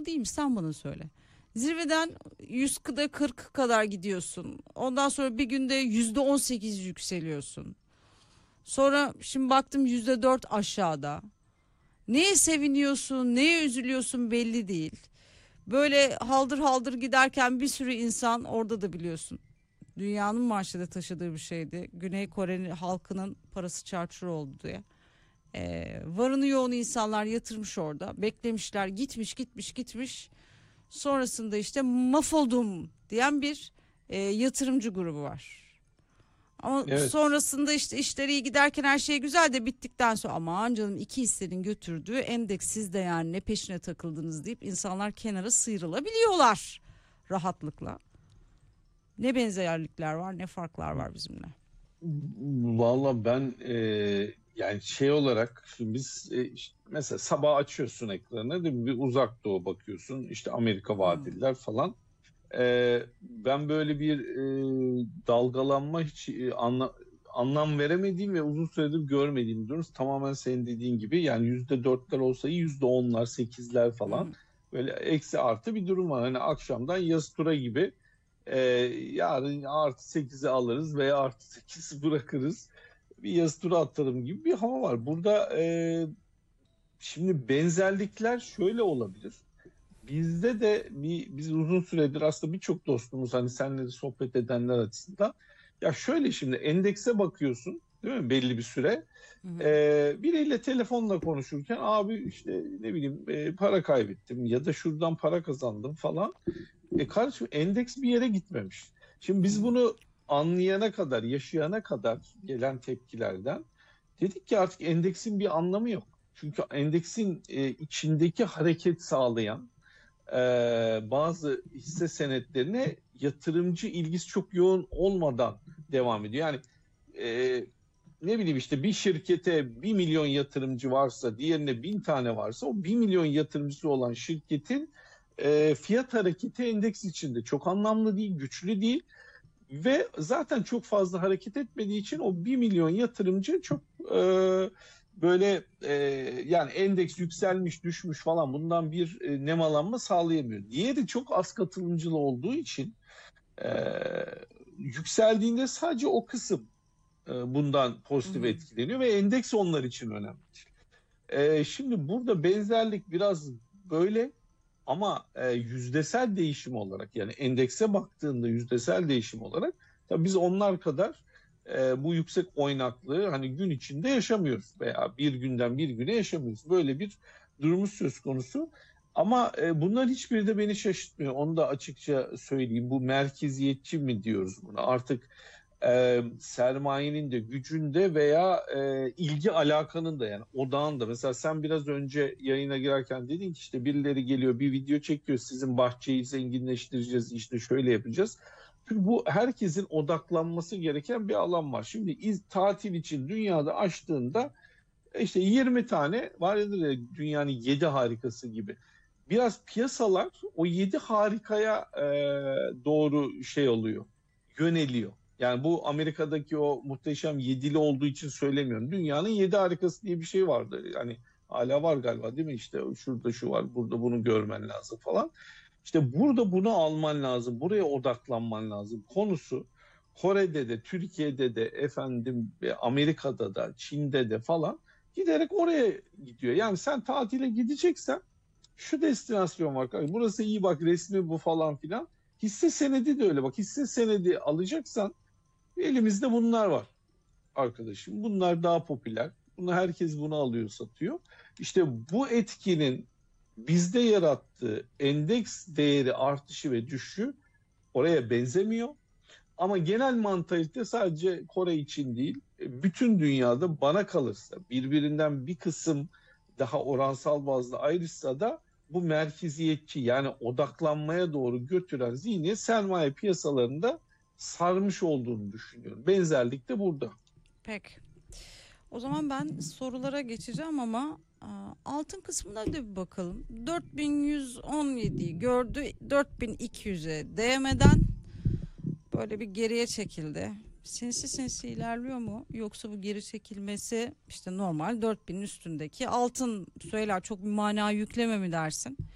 mı değil mi sen bana söyle. Zirveden 140 kadar gidiyorsun. Ondan sonra bir günde %18 yükseliyorsun. Sonra şimdi baktım %4 aşağıda. Neye seviniyorsun, neye üzülüyorsun belli değil. Böyle haldır haldır giderken bir sürü insan orada da biliyorsun. Dünyanın marşada taşıdığı bir şeydi. Güney Kore halkının parası çarçur oldu diye. Varını yoğunu insanlar yatırmış orada. Beklemişler gitmiş gitmiş gitmiş. Sonrasında işte mahvoldum diyen bir yatırımcı grubu var. Ama Evet. sonrasında işte işleri iyi giderken her şey güzel de bittikten sonra aman canım iki hissenin götürdüğü endeks siz de yani ne peşine takıldınız deyip insanlar kenara sıyrılabiliyorlar rahatlıkla. Ne benzerlikler var ne farklar var bizimle. Valla ben yani şey olarak şimdi biz mesela sabah açıyorsun ekranı değil mi? Bir uzak doğu bakıyorsun işte Amerika Hmm. vadililer falan. Ben böyle bir dalgalanma hiç anlam veremediğim ve uzun süredir görmediğim durum tamamen senin dediğin gibi yani %4'ler olsa iyi %10'lar 8'ler Hı falan hı. böyle eksi artı bir durum var. Hani akşamdan yazı tura gibi e, yarın artı 8'i alırız veya artı 8 bırakırız bir yazı tura atalım gibi bir hava var. Burada şimdi benzerlikler şöyle olabilir. Bizde de biz uzun süredir aslında birçok dostumuz hani seninle de sohbet edenler açısından ya şöyle şimdi endekse bakıyorsun değil mi belli bir süre Hı hı. biriyle telefonla konuşurken abi işte ne bileyim para kaybettim ya da şuradan para kazandım falan kardeşim endeks bir yere gitmemiş. Şimdi Hı biz bunu anlayana kadar yaşayana kadar gelen tepkilerden dedik ki artık endeksin bir anlamı yok. Çünkü endeksin içindeki hareket sağlayan bazı hisse senetlerine yatırımcı ilgisi çok yoğun olmadan devam ediyor. Yani e, ne bileyim işte bir şirkete 1 milyon yatırımcı varsa diğerine 1.000 tane varsa o 1 milyon yatırımcısı olan şirketin fiyat hareketi endeks içinde çok anlamlı değil, güçlü değil ve zaten çok fazla hareket etmediği için o 1 milyon yatırımcı çok böyle yani endeks yükselmiş düşmüş falan bundan bir nemalanma sağlayamıyor. Diğeri çok az katılımcılı olduğu için e, yükseldiğinde sadece o kısım bundan hı. pozitif Hı. etkileniyor ve endeks onlar için önemli. Şimdi burada benzerlik biraz böyle ama yüzdesel değişim olarak yani endekse baktığında yüzdesel değişim olarak tabii biz onlar kadar bu yüksek oynaklığı hani gün içinde yaşamıyoruz veya bir günden bir güne yaşamıyoruz. Böyle bir durumumuz söz konusu. Ama bunların hiçbiri de beni şaşırtmıyor. Onu da açıkça söyleyeyim. Bu merkeziyetçi mi diyoruz buna? Artık sermayenin de gücünde veya ilgi alakanın da yani odağın da mesela sen biraz önce yayına girerken dedin ki işte birileri geliyor bir video çekiyor sizin bahçeyi zenginleştireceğiz işte şöyle yapacağız. Çünkü bu herkesin odaklanması gereken bir alan var. Şimdi tatil için dünyada açtığında işte 20 tane vardır ya dünyanın 7 harikası gibi. Biraz piyasalar o 7 harikaya doğru şey oluyor, yöneliyor. Yani bu Amerika'daki o muhteşem yedili olduğu için söylemiyorum. Dünyanın 7 harikası diye bir şey vardı. Yani hala var galiba değil mi? İşte şurada şu var, burada bunu görmen lazım falan. İşte burada bunu alman lazım, buraya odaklanman lazım konusu Kore'de de, Türkiye'de de, efendim Amerika'da da, Çin'de de falan giderek oraya gidiyor. Yani sen tatile gideceksen şu destinasyon var. Burası iyi bak resmi bu falan filan. Hisse senedi de öyle bak. Hisse senedi alacaksan elimizde bunlar var arkadaşım. Bunlar daha popüler. Herkes bunu alıyor satıyor. İşte bu etkinin bizde yarattığı endeks değeri artışı ve düşüşü oraya benzemiyor. Ama genel mantalite sadece Kore için değil, bütün dünyada bana kalırsa birbirinden bir kısım daha oransal bazda ayrışsa da bu merkeziyetçi yani odaklanmaya doğru götüren zihniyet sermaye piyasalarında sarmış olduğunu düşünüyorum. Benzerlik de burada. Peki. O zaman ben sorulara geçeceğim ama altın kısmına da bir bakalım. 4117'yi gördü. 4200'e değmeden böyle bir geriye çekildi. Sinsi sinsi ilerliyor mu? Yoksa bu geri çekilmesi işte normal 4000'in üstündeki altın söyler çok bir mana yükleme mi dersin?